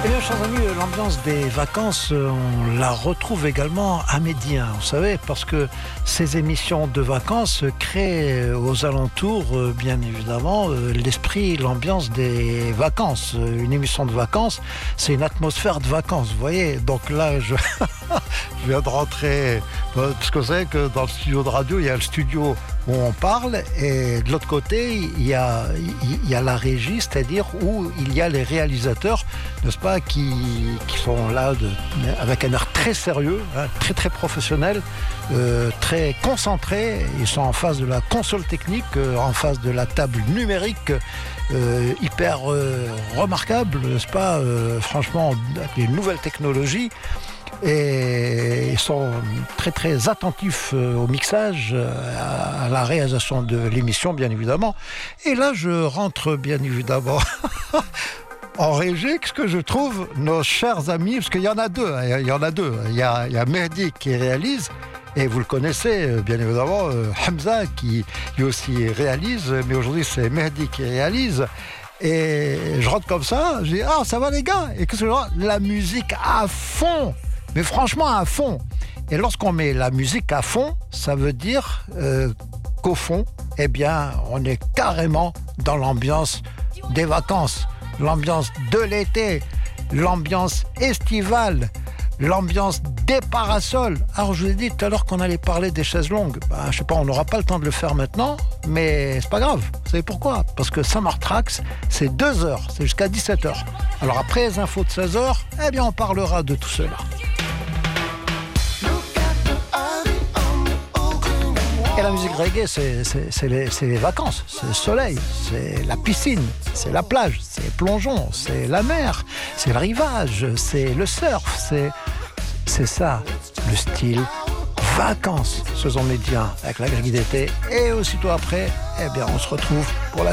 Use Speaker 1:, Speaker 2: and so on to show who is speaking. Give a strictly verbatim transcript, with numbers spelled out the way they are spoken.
Speaker 1: Eh bien, chers amis, l'ambiance des vacances, on la retrouve également à Médien, vous savez, parce que ces émissions de vacances créent aux alentours, bien évidemment, l'esprit, l'ambiance des vacances. Une émission de vacances, c'est une atmosphère de vacances, vous voyez. Donc là, je, je viens de rentrer, parce que vous savez que dans le studio de radio, il y a le studio où on parle, et de l'autre côté, il y a, il y a la régie, c'est-à-dire où il y a les réalisateurs, n'est-ce pas, qui, qui sont là de, avec un air très sérieux, hein, très très professionnel, euh, très concentrés. Ils sont en face de la console technique, euh, en face de la table numérique, euh, hyper euh, remarquable, n'est-ce pas, euh, franchement, avec les nouvelles technologies. Et ils sont très très attentifs au mixage, à la réalisation de l'émission, bien évidemment. Et là, je rentre bien évidemment en régie, ce que je trouve nos chers amis, parce qu'il y en a deux, il y en a deux. Il y a, il y a Mehdi qui réalise, et vous le connaissez bien évidemment, Hamza qui lui aussi réalise, mais aujourd'hui c'est Mehdi qui réalise. Et je rentre comme ça, je dis ah ça va les gars, et qu'est-ce que je vois ? La musique à fond. Mais franchement, à fond. Et lorsqu'on met la musique à fond, ça veut dire euh, qu'au fond, eh bien, on est carrément dans l'ambiance des vacances, l'ambiance de l'été, l'ambiance estivale, l'ambiance des parasols. Alors, je vous ai dit tout à l'heure qu'on allait parler des chaises longues. Ben, je sais pas, on n'aura pas le temps de le faire maintenant, mais c'est pas grave. Vous savez pourquoi ? Parce que Summer Tracks, c'est deux heures, c'est jusqu'à dix-sept heures. Alors, après les infos de seize heures, eh bien, on parlera de tout cela. Et la musique reggae, c'est, c'est, c'est, les, c'est les vacances, c'est le soleil, c'est la piscine, c'est la plage, c'est les plongeons, c'est la mer, c'est le rivage, c'est le surf, c'est, c'est ça, le style vacances. Ce sont Médien avec la grille d'été. Et aussitôt après, eh bien, on se retrouve pour la